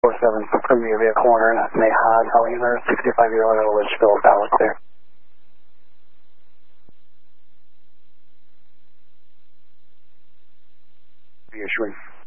Premier Via Corner, Mayhad, Helena, 65-year-old Litchfield, Dallas there. Reassuring.